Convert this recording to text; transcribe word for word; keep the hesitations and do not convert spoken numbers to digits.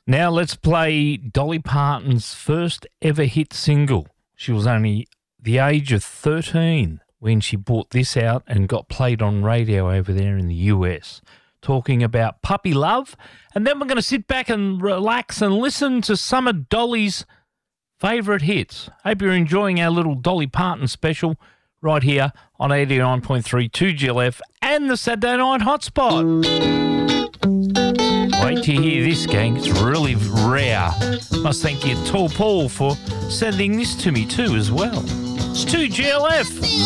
Now let's play Dolly Parton's first ever hit single. She was only the age of thirteen when she brought this out and got played on radio over there in the U S, talking about puppy love. And then we're going to sit back and relax and listen to some of Dolly's favourite hits. Hope you're enjoying our little Dolly Parton special right here on eighty-nine point three two G L F and the Saturday Night Hotspot. Wait to hear this, gang. It's really rare. Must thank you, Tall Paul, for sending this to me too as well. It's two G L F.